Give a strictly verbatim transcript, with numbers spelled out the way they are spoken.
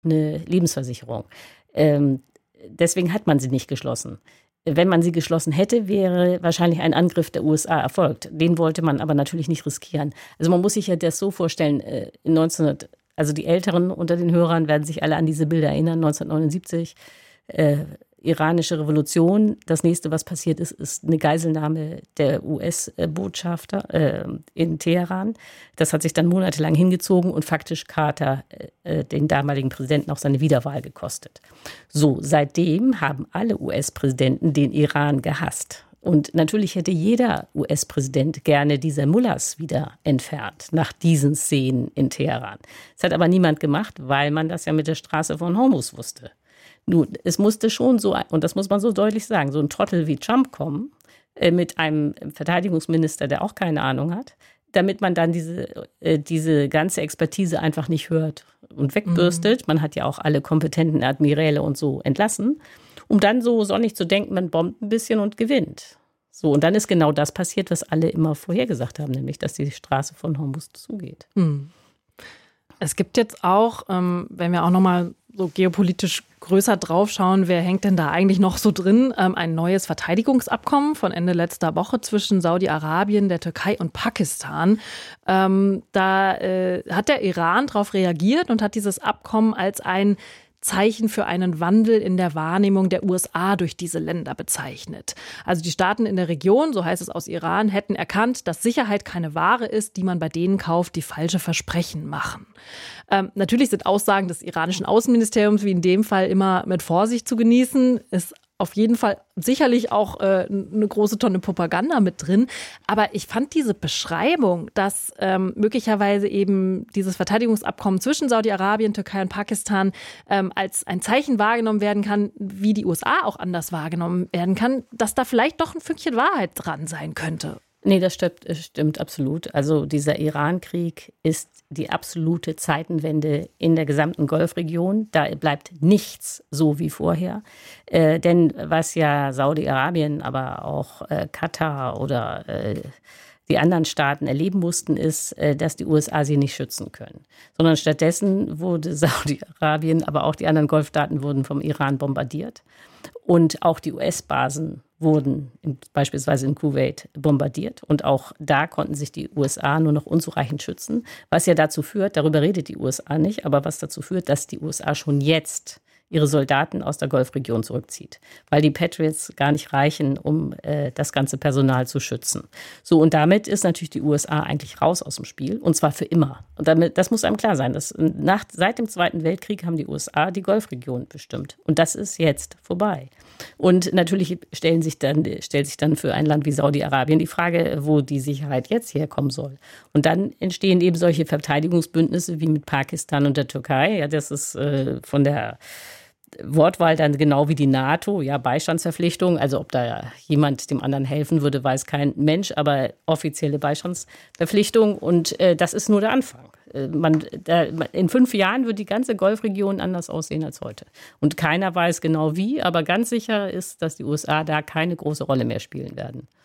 eine Lebensversicherung. Ähm, deswegen hat man sie nicht geschlossen. Wenn man sie geschlossen hätte, wäre wahrscheinlich ein Angriff der U S A erfolgt. Den wollte man aber natürlich nicht riskieren. Also man muss sich ja das so vorstellen, in neunzehnhundert, also die Älteren unter den Hörern werden sich alle an diese Bilder erinnern, neunzehnhundertneunundsiebzig, äh, iranische Revolution. Das nächste, was passiert ist, ist eine Geiselnahme der U S-Botschafter äh, in Teheran. Das hat sich dann monatelang hingezogen und faktisch Carter, äh, den damaligen Präsidenten, auch seine Wiederwahl gekostet. So, seitdem haben alle U S-Präsidenten den Iran gehasst. Und natürlich hätte jeder U S-Präsident gerne diese Mullahs wieder entfernt, nach diesen Szenen in Teheran. Das hat aber niemand gemacht, weil man das ja mit der Straße von Hormuz wusste. Nun, es musste schon so, und das muss man so deutlich sagen, so ein Trottel wie Trump kommen, äh, mit einem Verteidigungsminister, der auch keine Ahnung hat, damit man dann diese, äh, diese ganze Expertise einfach nicht hört und wegbürstet. Mhm. Man hat ja auch alle kompetenten Admiräle und so entlassen, um dann so sonnig zu denken, man bombt ein bisschen und gewinnt. So, und dann ist genau das passiert, was alle immer vorhergesagt haben, nämlich, dass die Straße von Hormuz zugeht. Mhm. Es gibt jetzt auch, ähm, wenn wir auch nochmal so geopolitisch größer draufschauen, wer hängt denn da eigentlich noch so drin? Ähm, ein neues Verteidigungsabkommen von Ende letzter Woche zwischen Saudi-Arabien, der Türkei und Pakistan. Ähm, da äh, hat der Iran darauf reagiert und hat dieses Abkommen als ein Zeichen für einen Wandel in der Wahrnehmung der U S A durch diese Länder bezeichnet. Also die Staaten in der Region, so heißt es aus Iran, hätten erkannt, dass Sicherheit keine Ware ist, die man bei denen kauft, die falsche Versprechen machen. Ähm, natürlich sind Aussagen des iranischen Außenministeriums, wie in dem Fall, immer mit Vorsicht zu genießen. Ist auf jeden Fall sicherlich auch äh, eine große Tonne Propaganda mit drin. Aber ich fand diese Beschreibung, dass ähm, möglicherweise eben dieses Verteidigungsabkommen zwischen Saudi-Arabien, Türkei und Pakistan ähm, als ein Zeichen wahrgenommen werden kann, wie die U S A auch anders wahrgenommen werden kann, dass da vielleicht doch ein Fünkchen Wahrheit dran sein könnte. Nee, das stimmt, stimmt absolut. Also dieser Iran-Krieg ist die absolute Zeitenwende in der gesamten Golfregion. Da bleibt nichts so wie vorher. Äh, denn was ja Saudi-Arabien, aber auch äh, Katar oder äh, die anderen Staaten erleben mussten, ist, äh, dass die U S A sie nicht schützen können. Sondern stattdessen wurde Saudi-Arabien, aber auch die anderen Golfstaaten wurden vom Iran bombardiert. Und auch die U S-Basen wurden in, beispielsweise in Kuwait bombardiert. Und auch da konnten sich die U S A nur noch unzureichend schützen. Was ja dazu führt, darüber redet die U S A nicht, aber was dazu führt, dass die U S A schon jetzt ihre Soldaten aus der Golfregion zurückzieht, weil die Patriots gar nicht reichen, um äh, das ganze Personal zu schützen. So, und damit ist natürlich die U S A eigentlich raus aus dem Spiel, und zwar für immer. Und damit, das muss einem klar sein. Dass nach, seit dem Zweiten Weltkrieg haben die U S A die Golfregion bestimmt. Und das ist jetzt vorbei. Und natürlich stellen sich dann, stellt sich dann für ein Land wie Saudi-Arabien die Frage, wo die Sicherheit jetzt herkommen soll. Und dann entstehen eben solche Verteidigungsbündnisse wie mit Pakistan und der Türkei. Ja, das ist äh, von der Wortwahl dann genau wie die NATO, ja, Beistandsverpflichtung. Also ob da jemand dem anderen helfen würde, weiß kein Mensch, aber offizielle Beistandsverpflichtung. Und äh, das ist nur der Anfang. Äh, man, da, in fünf Jahren wird die ganze Golfregion anders aussehen als heute. Und keiner weiß genau wie, aber ganz sicher ist, dass die U S A da keine große Rolle mehr spielen werden.